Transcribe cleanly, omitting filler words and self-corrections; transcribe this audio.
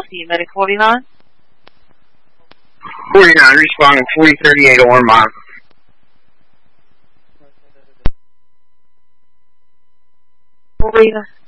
you, Medic 49? 49, responding 4038 Ormont. Rita.